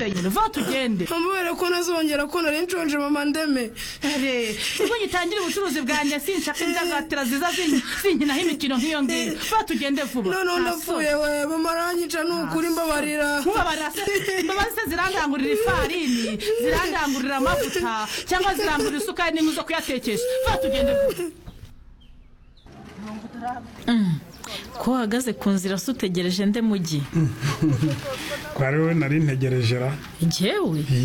se nyine va tugende amubere ko nazongera ko nari nshonje mama ndeme ubwo ngitangira ubucuruzi bwanjye sinshaka indagatira ziza zinkinaho imikino nk'iyo ngiyo va tugende vuba none ndapfuye we mama aranyica n'ukuri mbabarira se zirangangurira ifarini zirangangurira amavuta cyangwa zirangurira isukari n'imwe zo kuyatekesha va tugende vuba ko hagaze ku nzira sutegereje nde mugi kwa rero nari ntegereje ra njyewe